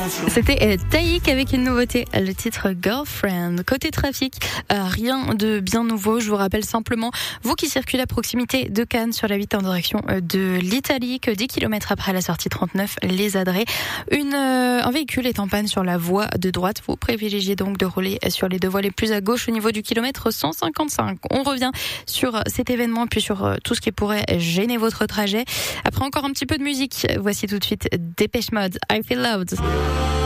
C'était Taïk avec une nouveauté, le titre Girlfriend. Côté trafic, rien de bien nouveau. Je vous rappelle simplement, vous qui circulez à proximité de Cannes sur la 8 en direction de l'Italie, que 10 km après la sortie 39, les Adrets, un véhicule est en panne sur la voie de droite. Vous privilégiez donc de rouler sur les deux voies les plus à gauche au niveau du kilomètre 155. On revient sur cet événement puis sur tout ce qui pourrait gêner votre trajet. Après encore un petit peu de musique, voici tout de suite Depeche Mode, I Feel Loved.